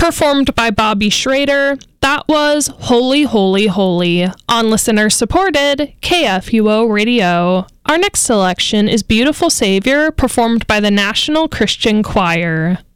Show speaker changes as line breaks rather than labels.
performed by Bobby Schrader. That was Holy, Holy, Holy on listener-supported KFUO Radio. Our next selection is Beautiful Savior, performed by the National Christian Choir.